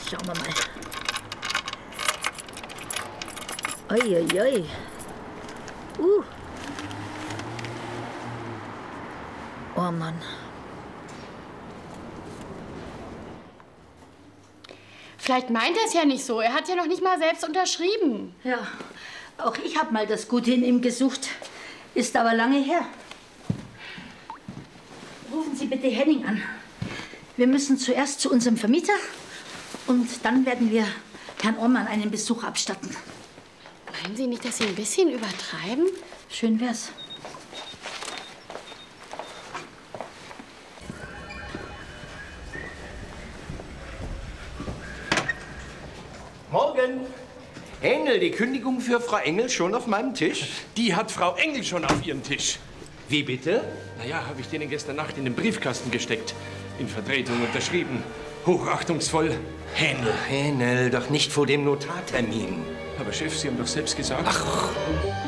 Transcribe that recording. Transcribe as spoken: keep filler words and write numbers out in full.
Schauen wir mal. Uiuiui. Ui, ui. Uh. Oh Mann. Vielleicht meint er es ja nicht so. Er hat ja noch nicht mal selbst unterschrieben. Ja, auch ich habe mal das Gute in ihm gesucht. Ist aber lange her. Rufen Sie bitte Henning an. Wir müssen zuerst zu unserem Vermieter und dann werden wir Herrn Ormann einen Besuch abstatten. Meinen Sie nicht, dass Sie ein bisschen übertreiben? Schön wär's. Morgen. Engel, die Kündigung für Frau Engel schon auf meinem Tisch? Die hat Frau Engel schon auf ihrem Tisch. Wie bitte? Naja, habe ich denen gestern Nacht in den Briefkasten gesteckt. In Vertretung unterschrieben. Hochachtungsvoll, Hähnel. Hähnel, doch nicht vor dem Notartermin. Aber Chef, Sie haben doch selbst gesagt... Ach.